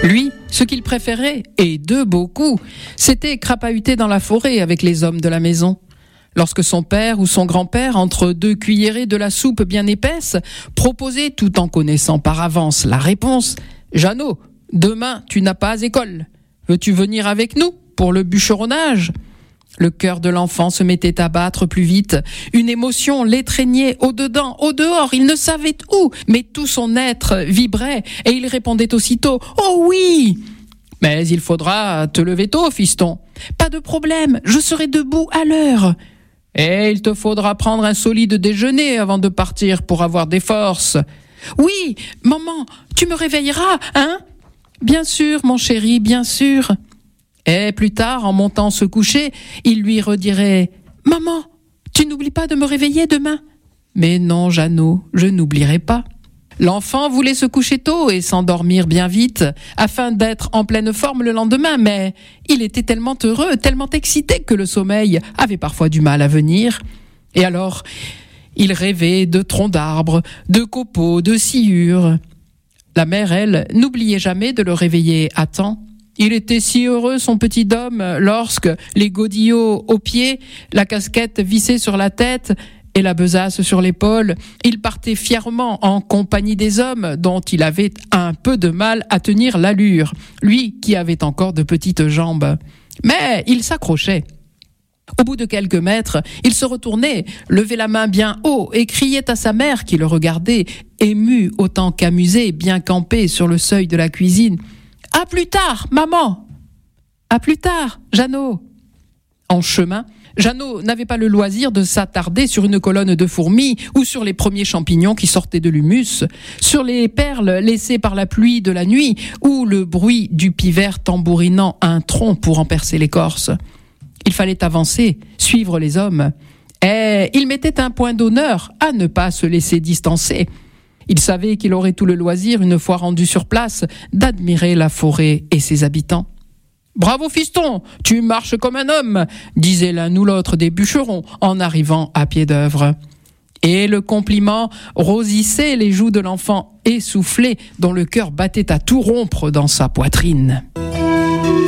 Lui, ce qu'il préférait, et de beaucoup, c'était crapahuter dans la forêt avec les hommes de la maison. Lorsque son père ou son grand-père, entre 2 cuillerées de la soupe bien épaisse, proposait, tout en connaissant par avance la réponse, « Jeannot, demain tu n'as pas école. Veux-tu venir avec nous pour le bûcheronnage ?» Le cœur de l'enfant se mettait à battre plus vite. Une émotion l'étreignait au-dedans, au-dehors, il ne savait où, mais tout son être vibrait et il répondait aussitôt « Oh oui !» « Mais il faudra te lever tôt, fiston. »« Pas de problème, je serai debout à l'heure. »« Et il te faudra prendre un solide déjeuner avant de partir pour avoir des forces. »« Oui, maman, tu me réveilleras, hein ?»« Bien sûr, mon chéri, bien sûr. » Et plus tard, en montant se coucher, il lui redirait « Maman, tu n'oublies pas de me réveiller demain ?»« Mais non, Jeannot, je n'oublierai pas. » L'enfant voulait se coucher tôt et s'endormir bien vite, afin d'être en pleine forme le lendemain, mais il était tellement heureux, tellement excité que le sommeil avait parfois du mal à venir. Et alors, il rêvait de troncs d'arbres, de copeaux, de sciures. La mère, elle, n'oubliait jamais de le réveiller à temps. Il était si heureux, son petit homme, lorsque, les godillots aux pieds, la casquette vissée sur la tête et la besace sur l'épaule, il partait fièrement en compagnie des hommes dont il avait un peu de mal à tenir l'allure, lui qui avait encore de petites jambes. Mais il s'accrochait. Au bout de quelques mètres, il se retournait, levait la main bien haut et criait à sa mère qui le regardait, émue autant qu'amusée, bien campée sur le seuil de la cuisine. « À plus tard, maman !»« À plus tard, Jeannot !» En chemin, Jeannot n'avait pas le loisir de s'attarder sur une colonne de fourmis ou sur les premiers champignons qui sortaient de l'humus, sur les perles laissées par la pluie de la nuit ou le bruit du pivert tambourinant un tronc pour en percer l'écorce. Il fallait avancer, suivre les hommes. Et il mettait un point d'honneur à ne pas se laisser distancer. Il savait qu'il aurait tout le loisir, une fois rendu sur place, d'admirer la forêt et ses habitants. « Bravo fiston, tu marches comme un homme !» disait l'un ou l'autre des bûcherons en arrivant à pied d'œuvre. Et le compliment rosissait les joues de l'enfant essoufflé dont le cœur battait à tout rompre dans sa poitrine.